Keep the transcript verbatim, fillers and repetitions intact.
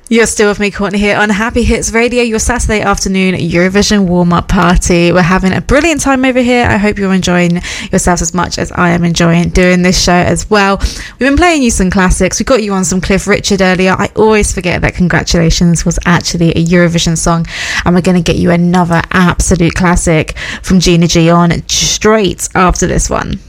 You're still with me, Courtney, here on Happy Hits Radio, your Saturday afternoon Eurovision warm-up party. We're having a brilliant time over here. I hope you're enjoying yourselves as much as I am enjoying doing this show as well. We've been playing you some classics. We got you on some Cliff Richard earlier. I always forget that Congratulations was actually a Eurovision song, and we're going to get you another absolute classic from Gina G on straight after this one.